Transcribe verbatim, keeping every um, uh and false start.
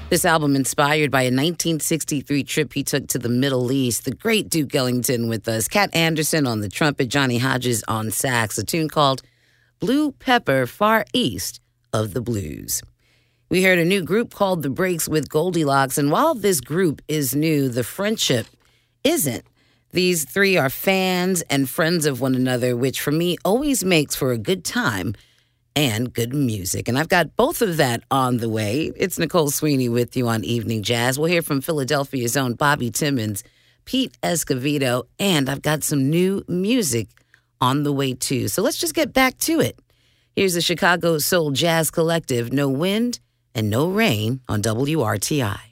This album inspired by a nineteen sixty-three trip he took to the Middle East. The great Duke Ellington with us, Cat Anderson on the trumpet, Johnny Hodges on sax, a tune called Blue Pepper, Far East of the Blues. We heard a new group called The Breaks with Goldilocks, and while this group is new, the friendship isn't. These three are fans and friends of one another, which for me always makes for a good time and good music. And I've got both of that on the way. It's Nicole Sweeney with you on Evening Jazz. We'll hear from Philadelphia's own Bobby Timmons, Pete Escovedo, and I've got some new music on the way too. So let's just get back to it. Here's the Chicago Soul Jazz Collective, No Wind and No Rain on W R T I.